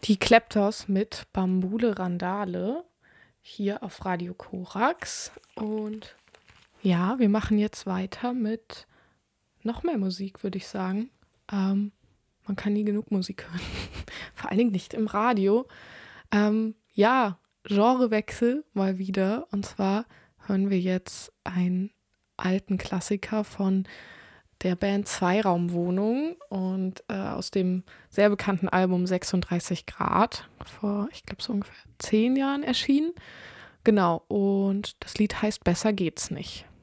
Die Kleptos mit Bambule Randale hier auf Radio Korax. Und ja, wir machen jetzt weiter mit noch mehr Musik, würde ich sagen. Man kann nie genug Musik hören. Vor allen Dingen nicht im Radio. Ja, Genrewechsel mal wieder. Und zwar hören wir jetzt einen alten Klassiker von der Band Zweiraumwohnung und aus dem sehr bekannten Album 36 Grad vor, ich glaube, so ungefähr 10 Jahren erschienen. Genau, und das Lied heißt Besser geht's nicht.